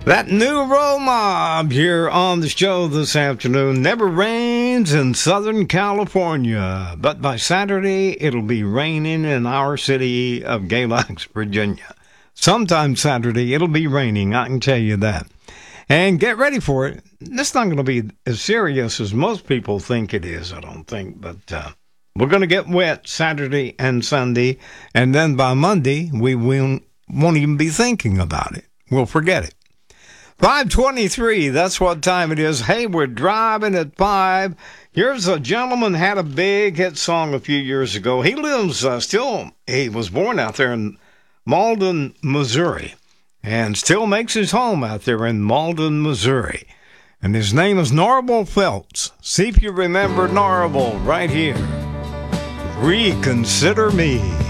That new roll mob here on the show this afternoon. Never rains in Southern California, but by Saturday it'll be raining in our city of Galax, Virginia. Sometime Saturday it'll be raining, I can tell you that. And get ready for it. It's not going to be as serious as most people think it is, I don't think, but we're going to get wet Saturday and Sunday, and then by Monday we won't even be thinking about it. We'll forget it. 5:23, that's what time it is. Hey, we're driving at 5. Here's a gentleman had a big hit song a few years ago. He lives he was born out there in Malden, Missouri, and still makes his home out there in Malden, Missouri. And his name is Norval Phelps. See if you remember Norval right here. Reconsider Me.